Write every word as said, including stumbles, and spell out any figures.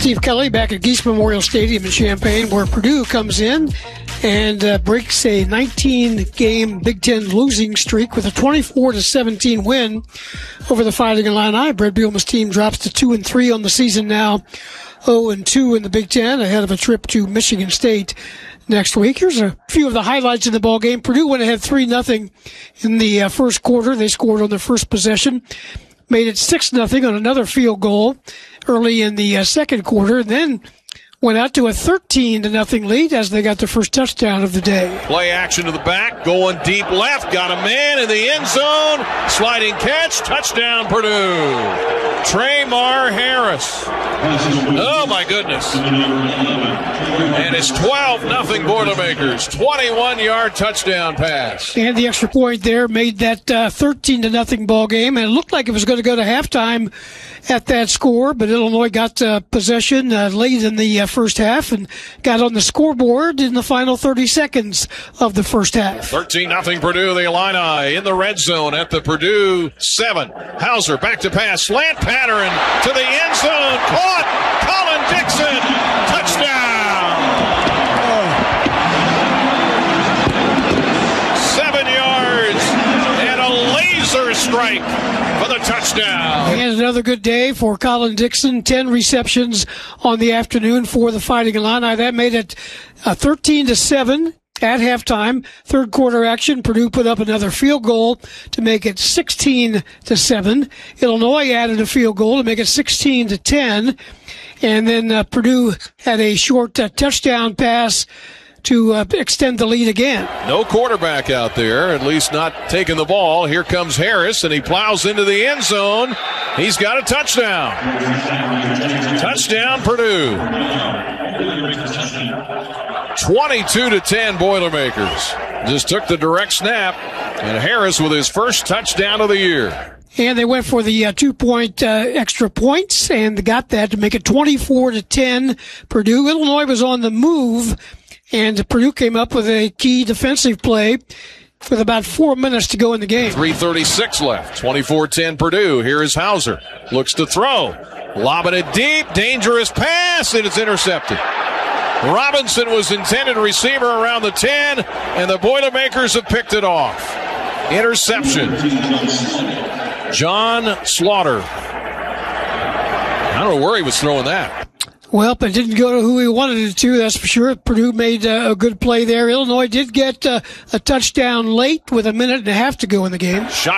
Steve Kelly back at Geese Memorial Stadium in Champaign, where Purdue comes in and uh, breaks a nineteen-game Big Ten losing streak with a twenty-four to seventeen win over the Fighting Illini. Brett Bielema's team drops to two and three on the season now, oh and two in the Big Ten, ahead of a trip to Michigan State next week. Here's a few of the highlights of the ball game. Purdue went ahead three nothing in the uh, first quarter. They scored on their first possession, made it six nothing on another field goal early in the uh, second quarter, and then went out to a thirteen to nothing lead as they got their first touchdown of the day. Play action to the back, going deep left, got a man in the end zone, sliding catch, touchdown Purdue. Traymar Harris. Oh my goodness. And it's twelve nothing Boilermakers, twenty-one yard touchdown pass. And the extra point there made that uh, thirteen to nothing ball game, and it looked like it was going to go to halftime at that score, but Illinois got uh, possession uh, late in the uh, first half and got on the scoreboard in the final thirty seconds of the first half. thirteen nothing Purdue, the Illini in the red zone at the Purdue seven. Hauser back to pass, slant pattern to the end zone, caught, Colin Dixon, touchdown. Oh. Seven yards and a laser strike for the touchdown. And another good day for Colin Dixon. Ten receptions on the afternoon for the Fighting Illini. That made it uh, thirteen to seven at halftime. Third quarter action, Purdue put up another field goal to make it sixteen to seven. Illinois added a field goal to make it sixteen to ten. And then uh, Purdue had a short uh, touchdown pass to uh, extend the lead again. No quarterback out there, at least not taking the ball. Here comes Harris, and he plows into the end zone. He's got a touchdown. Touchdown, Purdue. twenty-two to ten Boilermakers. Just took the direct snap, and Harris with his first touchdown of the year. And they went for the uh, two-point uh, extra points, and got that to make it twenty-four to ten. Purdue. Illinois was on the move, and Purdue came up with a key defensive play with about four minutes to go in the game. three thirty-six left. twenty-four ten Purdue. Here is Hauser. Looks to throw. Lobbing it deep. Dangerous pass, and it's intercepted. Robinson was intended receiver around the ten, and the Boilermakers have picked it off. Interception. John Slaughter. I don't know where he was throwing that. Well, it didn't go to who he wanted it to, that's for sure. Purdue made uh, a good play there. Illinois did get uh, a touchdown late with a minute and a half to go in the game. Shot